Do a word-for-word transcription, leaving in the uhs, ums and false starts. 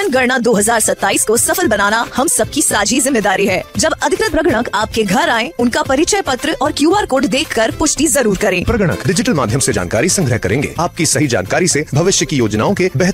जनगणना दो हजार सत्ताईस को सफल बनाना हम सबकी साझी जिम्मेदारी है। जब अधिकृत प्रगणक आपके घर आए, उनका परिचय पत्र और क्यू आर कोड देखकर पुष्टि जरूर करें। प्रगणक डिजिटल माध्यम से जानकारी संग्रह करेंगे। आपकी सही जानकारी से भविष्य की योजनाओं के बेहतर